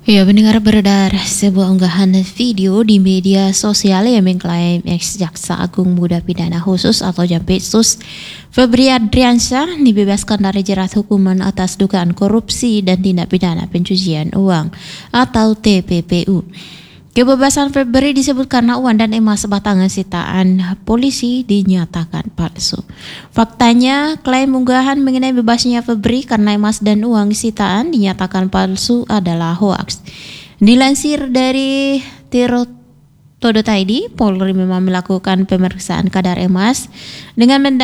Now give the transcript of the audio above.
Ya, pendengar, beredar sebuah unggahan video di media sosial yang mengklaim ex-jaksa agung muda pidana khusus atau Jampitsus Febri Adriansyah dibebaskan dari jerat hukuman atas dugaan korupsi dan tindak pidana pencucian uang atau TPPU. Kebebasan Febri disebut karena uang dan emas batangan sitaan polisi dinyatakan palsu. Faktanya, klaim unggahan mengenai bebasnya Febri karena emas dan uang sitaan dinyatakan palsu adalah hoaks. Dilansir dari Tirto.id, Polri memang melakukan pemeriksaan kadar emas dengan